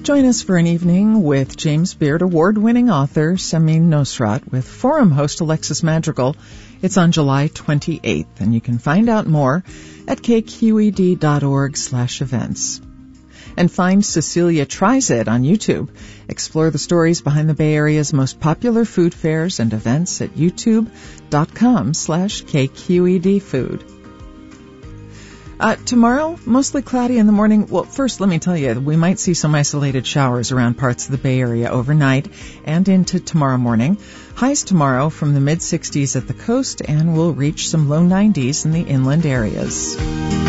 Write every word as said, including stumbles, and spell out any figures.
Join us for an evening with James Beard award-winning author Samin Nosrat with forum host Alexis Madrigal. It's on July twenty-eighth, and you can find out more at k q e d dot org slash events. And find Cecilia Tries It on YouTube. Explore the stories behind the Bay Area's most popular food fairs and events at youtube.com slash kqedfood. Uh, tomorrow, mostly cloudy in the morning. Well, first, let me tell you, we might see some isolated showers around parts of the Bay Area overnight and into tomorrow morning. Highs tomorrow from the mid-sixties at the coast, and we'll reach some low nineties in the inland areas.